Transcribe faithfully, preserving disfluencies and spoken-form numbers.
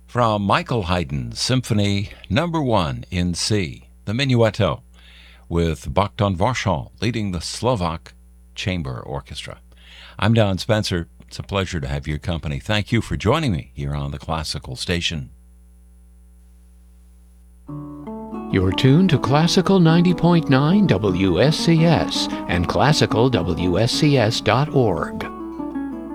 From Michael Haydn's Symphony Number One in C, the Minuetto, with Bogdan Warschol leading the Slovak Chamber Orchestra. I'm Don Spencer. It's a pleasure to have your company. Thank you for joining me here on the Classical Station. You're tuned to Classical ninety point nine W S C S and classical W S C S dot org.